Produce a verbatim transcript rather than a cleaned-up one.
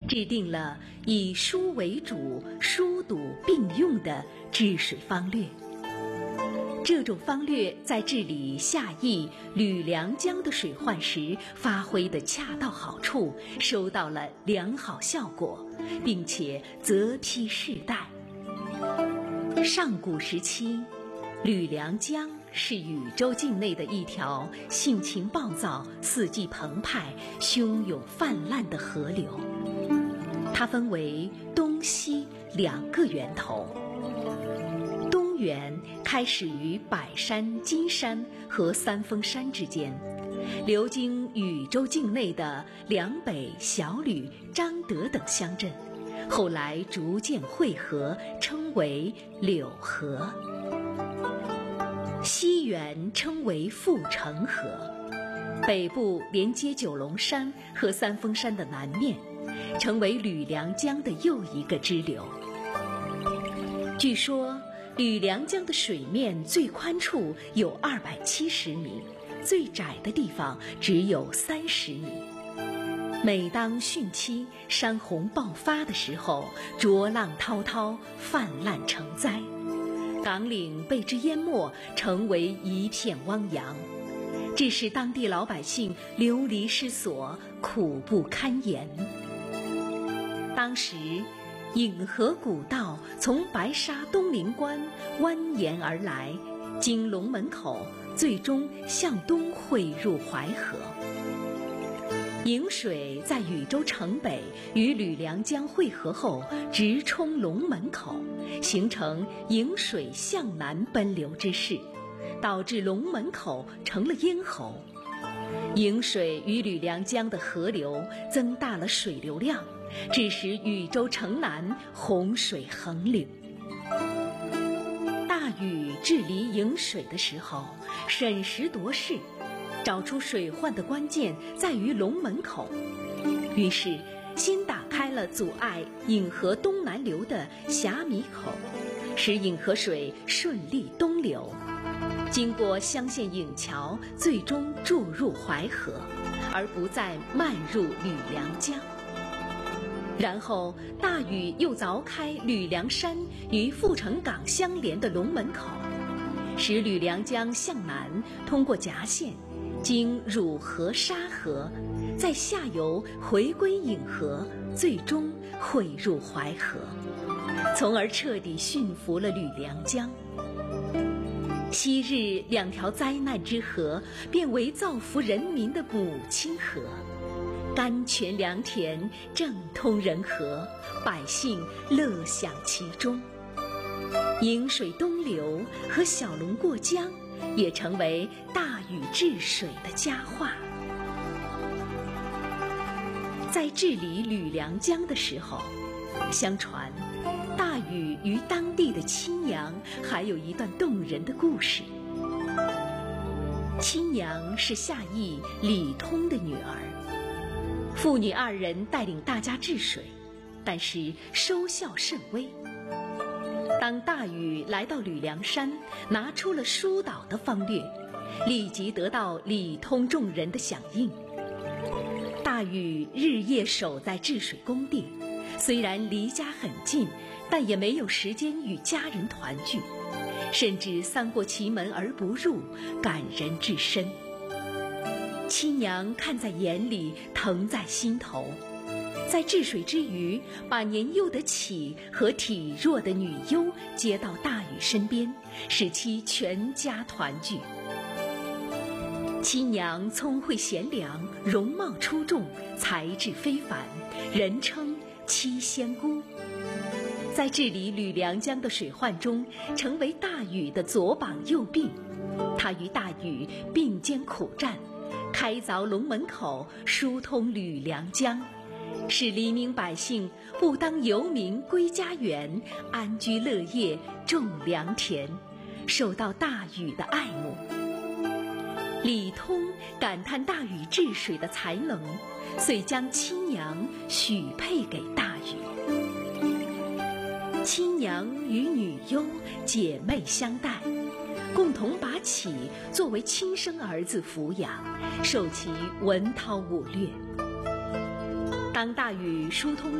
制定了以疏为主、疏堵并用的治水方略。这种方略在治理夏邑、吕梁江的水患时发挥得恰到好处，收到了良好效果，并且泽披世代。上古时期，吕梁江是禹州境内的一条性情暴躁、四季澎湃、汹涌泛滥的河流。它分为东西两个源头。东源开始于百山、金山和三峰山之间，流经禹州境内的梁北、小吕、张德等乡镇，后来逐渐汇合，称为柳河。西源称为阜成河，北部连接九龙山和三峰山的南面，成为吕梁江的又一个支流。据说吕梁江的水面最宽处有二百七十米，最窄的地方只有三十米。每当汛期山洪爆发的时候，浊浪滔滔，泛滥成灾，港岭被之淹没，成为一片汪洋，致使当地老百姓流离失所，苦不堪言。当时颍河古道从白沙东陵关蜿蜒而来，经龙门口，最终向东汇入淮河。颍水在禹州城北与吕梁江汇合后，直冲龙门口，形成颍水向南奔流之势，导致龙门口成了咽喉。颍水与吕梁江的河流增大了水流量，致使禹州城南洪水横流。大禹治理颍水的时候，审时度势，找出水患的关键在于龙门口，于是先打开了阻碍颍河东南流的峡米口，使颍河水顺利东流，经过乡县颍桥，最终注入淮河，而不再漫入吕梁江。然后大禹又凿开吕梁山与阜成港相连的龙门口，使吕梁江向南通过夹县，经汝河、沙河，在下游回归颍河，最终汇入淮河，从而彻底驯服了吕梁江。昔日两条灾难之河，变为造福人民的母亲河，甘泉良田，正通人和，百姓乐享其中。颍水东流和小龙过江，也成为大禹治水的佳话。在治理吕梁江的时候，相传大禹与当地的亲娘还有一段动人的故事。亲娘是夏邑李通的女儿，父女二人带领大家治水，但是收效甚微。当大禹来到吕梁山，拿出了疏导的方略，立即得到李通众人的响应。大禹日夜守在治水工地，虽然离家很近，但也没有时间与家人团聚，甚至三过其门而不入，感人至深。亲娘看在眼里，疼在心头，在治水之余，把年幼的启和体弱的女优接到大禹身边，使其全家团聚。亲娘聪慧贤良，容貌出众，才智非凡，人称七仙姑。在治理吕梁江的水患中，成为大禹的左膀右臂。他与大禹并肩苦战，开凿龙门口，疏通吕梁江，使黎民百姓不当游民归家园，安居乐业，种良田，受到大禹的爱慕。李通感叹大禹治水的才能，遂将亲娘许配给大禹。亲娘与女优姐妹相待，共同把启作为亲生儿子抚养，受其文韬武略。当大禹疏通